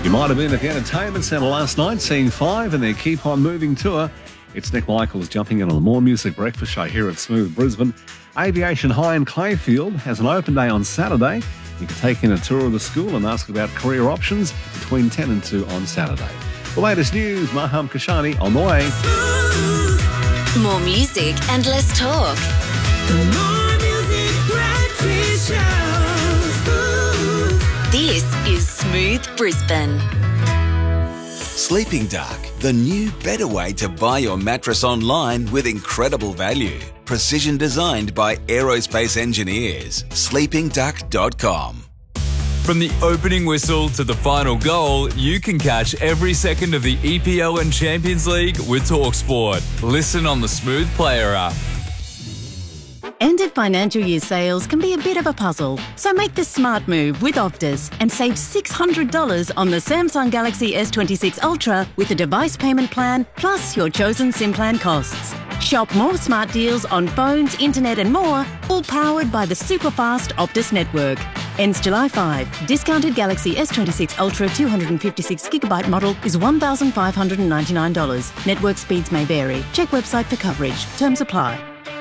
You might have been at the Entertainment Centre last night seeing Five and their Keep On Moving tour. It's Nick Michaels jumping in on the More Music Breakfast Show here at Smooth Brisbane. Aviation High in Clayfield has an open day on Saturday. You can take in a tour of the school and ask about career options between 10 and 2 on Saturday. The latest news, Maham Kashani on the way. More music and less talk. The More Music Breakfast Show. This is Smooth Brisbane. Sleeping Duck, the new, better way to buy your mattress online with incredible value. Precision designed by aerospace engineers. sleepingduck.com. From the opening whistle to the final goal, you can catch every second of the EPL and Champions League with TalkSport. Listen on the Smooth Player app. End of financial year sales can be a bit of a puzzle, so make the smart move with Optus and save $600 on the Samsung Galaxy S26 Ultra with a device payment plan plus your chosen SIM plan costs. Shop more smart deals on phones, internet and more, all powered by the super fast Optus network. Ends July 5. Discounted Galaxy S26 Ultra 256GB model is $1,599. Network speeds may vary. Check website for coverage. Terms apply.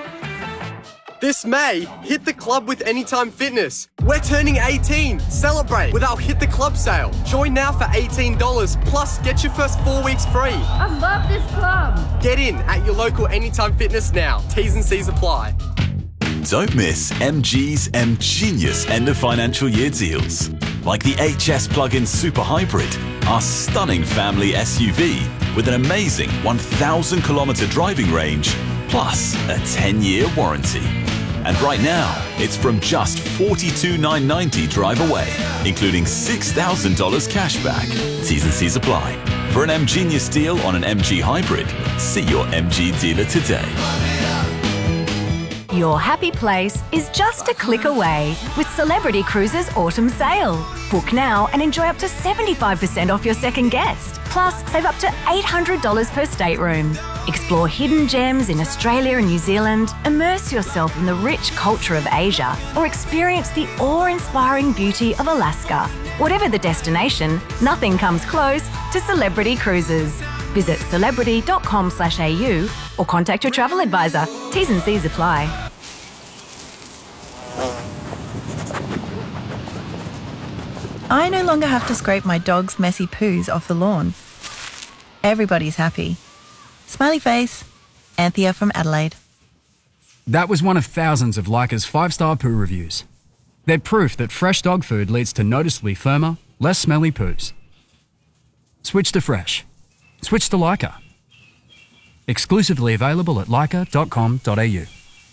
This May, hit the club with Anytime Fitness. We're turning 18. Celebrate with our Hit the Club sale. Join now for $18, plus get your first 4 weeks free. I love this club. Get in at your local Anytime Fitness now. T's and C's apply. Don't miss MG's M-Genius end of financial year deals. Like the HS plug-in Super Hybrid, our stunning family SUV with an amazing 1,000-kilometre driving range, plus a 10-year warranty. And right now, it's from just $42,990 drive away, including $6,000 cash back. T's and C's apply. For an M-Genius deal on an MG Hybrid, see your MG dealer today. Your happy place is just a click away with Celebrity Cruises Autumn Sale. Book now and enjoy up to 75% off your second guest. Plus, save up to $800 per stateroom. Explore hidden gems in Australia and New Zealand, immerse yourself in the rich culture of Asia, or experience the awe-inspiring beauty of Alaska. Whatever the destination, nothing comes close to Celebrity Cruises. Visit celebrity.com/au or contact your travel advisor. T's and C's apply. I no longer have to scrape my dog's messy poos off the lawn. Everybody's happy. Smiley face. Anthea from Adelaide. That was one of thousands of Leica's 5-star poo reviews. They're proof that fresh dog food leads to noticeably firmer, less smelly poos. Switch to fresh. Switch to Leica. Exclusively available at leica.com.au.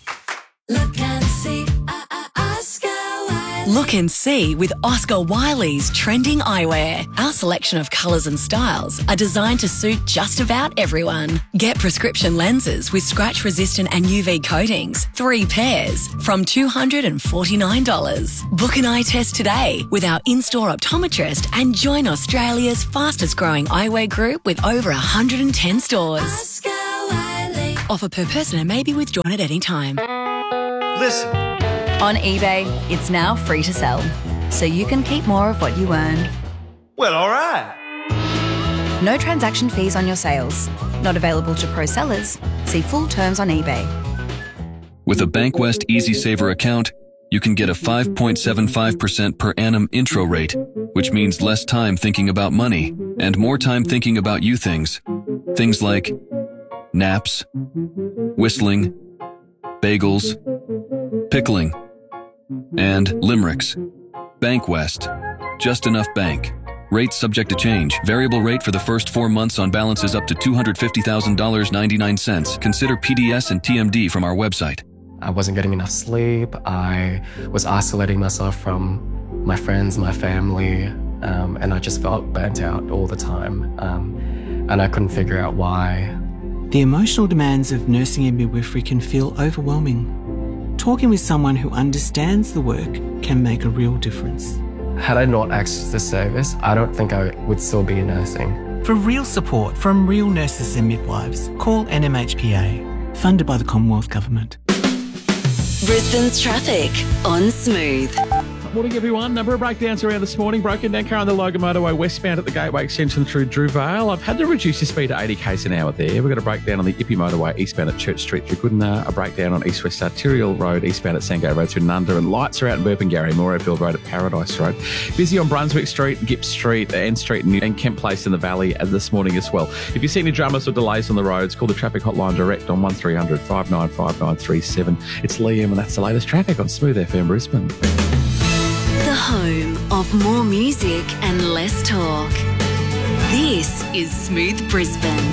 Look and see with Oscar Wiley's trending eyewear. Our selection of colours and styles are designed to suit just about everyone. Get prescription lenses with scratch-resistant and UV coatings, 3 pairs, from $249. Book an eye test today with our in-store optometrist and join Australia's fastest-growing eyewear group with over 110 stores. Oscar Wiley. Offer per person and may be withdrawn at any time. Listen. On eBay, it's now free to sell, so you can keep more of what you earn. Well, all right. No transaction fees on your sales. Not available to pro sellers. See full terms on eBay. With a Bankwest Easy Saver account, you can get a 5.75% per annum intro rate, which means less time thinking about money and more time thinking about you things. Things like naps, whistling, bagels, pickling, and limericks. Bankwest. Just enough bank. Rates subject to change. Variable rate for the first 4 months on balances up to $250,000.99. Consider PDS and TMD from our website. I wasn't getting enough sleep. I was isolating myself from my friends, my family, and I just felt burnt out all the time. And I couldn't figure out why. The emotional demands of nursing and midwifery can feel overwhelming. Talking with someone who understands the work can make a real difference. Had I not accessed this service, I don't think I would still be nursing. For real support from real nurses and midwives, call NMHPA, funded by the Commonwealth Government. Brisbane's traffic on Smooth. Morning, everyone. Number of breakdowns around this morning. Broken down car on the Logan Motorway westbound at the Gateway Extension through Drew Vale. I've had to reduce your speed to 80 k's an hour there. We've got a breakdown on the Ippy Motorway eastbound at Church Street through Goodna. A breakdown on East-West Arterial Road eastbound at Sangay Road through Nunda. And lights are out in Burpengary, Morayfield Road at Paradise Road. Busy on Brunswick Street, Gips Street, N Street and Kent Place in the Valley this morning as well. If you see any dramas or delays on the roads, call the traffic hotline direct on 1300 595937. It's Liam and that's the latest traffic on Smooth FM Brisbane. The home of more music and less talk. This is Smooth Brisbane.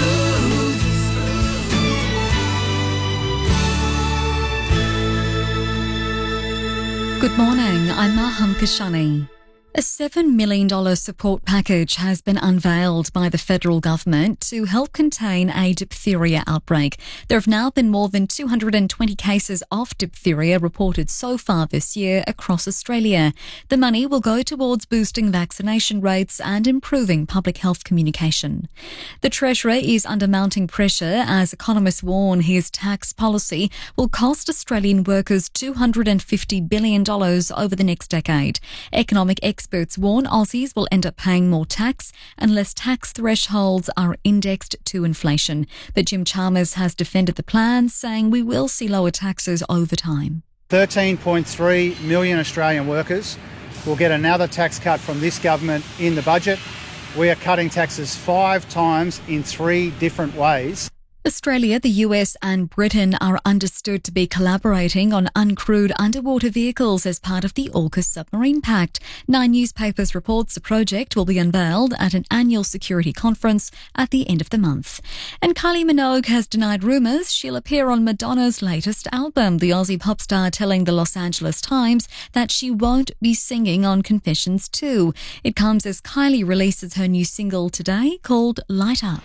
Good morning, I'm Maham Kashani. A $7 million support package has been unveiled by the federal government to help contain a diphtheria outbreak. There have now been more than 220 cases of diphtheria reported so far this year across Australia. The money will go towards boosting vaccination rates and improving public health communication. The Treasurer is under mounting pressure as economists warn his tax policy will cost Australian workers $250 billion over the next decade. Economic experts warn Aussies will end up paying more tax unless tax thresholds are indexed to inflation. But Jim Chalmers has defended the plan, saying we will see lower taxes over time. 13.3 million Australian workers will get another tax cut from this government in the budget. We are cutting taxes 5 times in 3 different ways. Australia, the US and Britain are understood to be collaborating on uncrewed underwater vehicles as part of the AUKUS submarine pact. 9 newspapers reports the project will be unveiled at an annual security conference at the end of the month. And Kylie Minogue has denied rumours she'll appear on Madonna's latest album. The Aussie pop star telling the Los Angeles Times that she won't be singing on Confessions 2. It comes as Kylie releases her new single today called Light Up.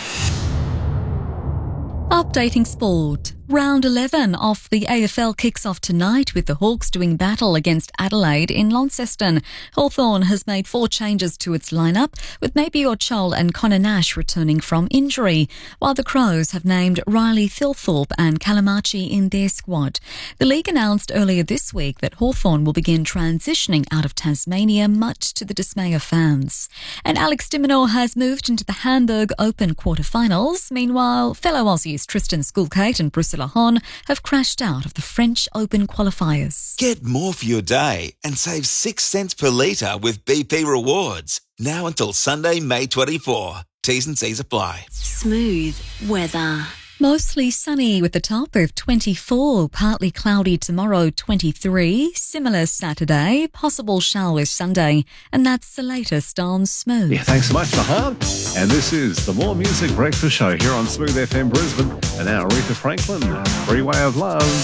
Updating sport. Round 11 of the AFL kicks off tonight with the Hawks doing battle against Adelaide in Launceston. Hawthorn has made 4 changes to its lineup, with Mabior Chol and Connor Nash returning from injury, while the Crows have named Riley Thilthorpe and Kalamachi in their squad. The league announced earlier this week that Hawthorn will begin transitioning out of Tasmania, much to the dismay of fans. And Alex de Minaur has moved into the Hamburg Open quarterfinals. Meanwhile, fellow Aussies Tristan Skulkate and Bruce Hon have crashed out of the French Open qualifiers. Get more for your day and save 6 cents per litre with BP Rewards. Now until Sunday, May 24. T's and C's apply. Smooth weather. Mostly sunny with a top of 24, partly cloudy tomorrow 23, similar Saturday, possible showers Sunday, and that's the latest on Smooth. Yeah, thanks so much, Maham. And this is the More Music Breakfast Show here on Smooth FM Brisbane. And now Aretha Franklin, Freeway of Love.